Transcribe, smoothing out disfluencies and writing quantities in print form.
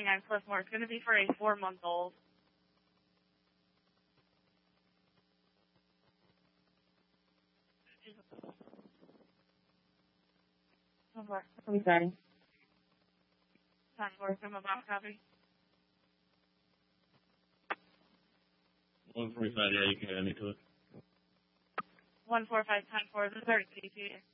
Landing on Cliffmore. It's going to be for a 4-month-old. I'm sorry. 10-4, I'm about copy. 145, yeah, you can add me to it. 145, 10-4, the 30 CT.